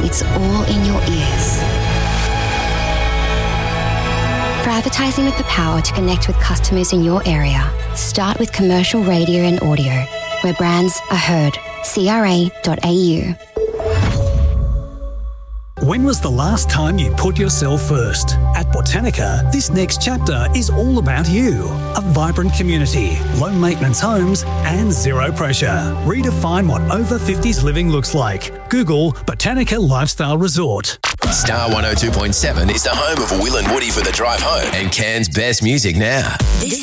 it's all in your ears. For advertising with the power to connect with customers in your area, start with commercial radio and audio, where brands are heard. CRA.au. When was the last time you put yourself first? At Botanica, this next chapter is all about you. A vibrant community, low maintenance homes, and zero pressure. Redefine what over 50s living looks like. Google Botanica Lifestyle Resort. Star 102.7 is the home of Will and Woody for the drive home and Cairns' best music now. This